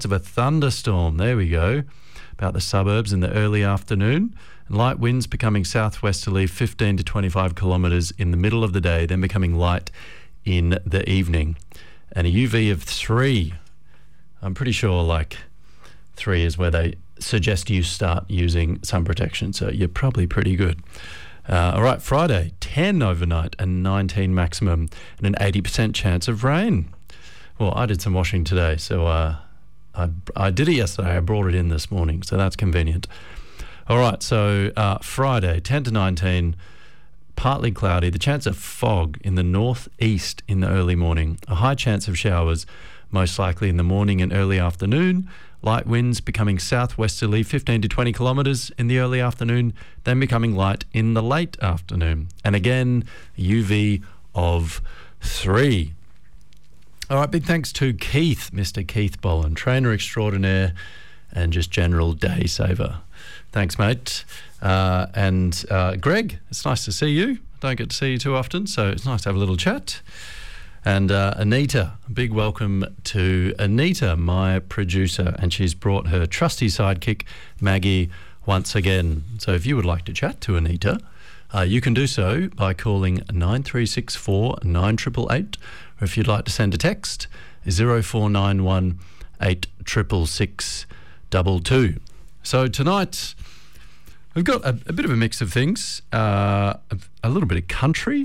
of a thunderstorm. There we go. About the suburbs in the early afternoon. And light winds becoming southwesterly 15 to 25 kilometres in the middle of the day, then becoming light in the evening. And a UV of 3. I'm pretty sure 3 is where they suggest you start using sun protection, so you're probably pretty good. All right, Friday, 10 overnight and 19 maximum and an 80% chance of rain. Well, I did some washing today, so I did it yesterday. I brought it in this morning, so that's convenient. All right, so Friday, 10 to 19, partly cloudy, the chance of fog in the northeast in the early morning, a high chance of showers, most likely in the morning and early afternoon, light winds becoming southwesterly 15 to 20 kilometres in the early afternoon, then becoming light in the late afternoon. And again, UV of 3. All right, big thanks to Keith, Mr. Keith Boland, trainer extraordinaire and just general day saver. Thanks, mate. And Greg, it's nice to see you. I don't get to see you too often, so it's nice to have a little chat. And Anita, a big welcome to Anita, my producer, and she's brought her trusty sidekick, Maggie, once again. So if you would like to chat to Anita, you can do so by calling 9364 9888, or if you'd like to send a text, 0491 866 22. So tonight, we've got a bit of a mix of things, a little bit of country,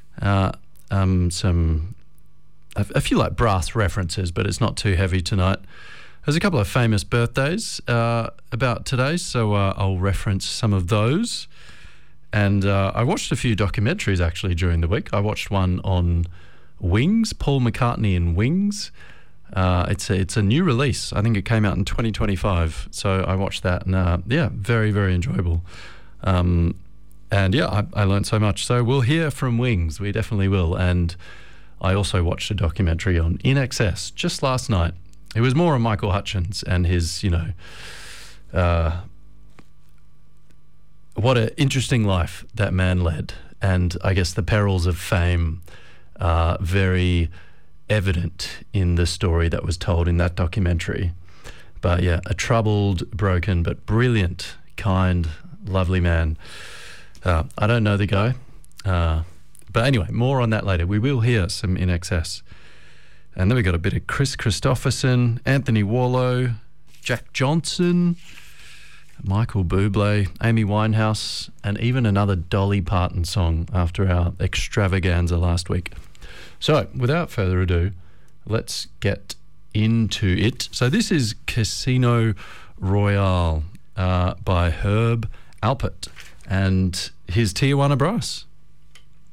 a few brass references, but it's not too heavy tonight. There's a couple of famous birthdays about today, so I'll reference some of those. And I watched a few documentaries actually during the week. I watched one on Wings, Paul McCartney and Wings. It's a new release. I think it came out in 2025. So I watched that, and very, very enjoyable. And I learned so much. So we'll hear from Wings. We definitely will. And I also watched a documentary on INXS just last night. It was more on Michael Hutchence and his, what an interesting life that man led. And I guess the perils of fame are very evident in the story that was told in that documentary. But yeah, a troubled, broken, but brilliant, kind, lovely man. I don't know the guy. But anyway, more on that later. We will hear some INXS. And then we got a bit of Chris Christopherson, Anthony Warlow, Jack Johnson, Michael Bublé, Amy Winehouse, and even another Dolly Parton song after our extravaganza last week. So, without further ado, let's get into it. So this is Casino Royale by Herb Alpert and his Tijuana Brass.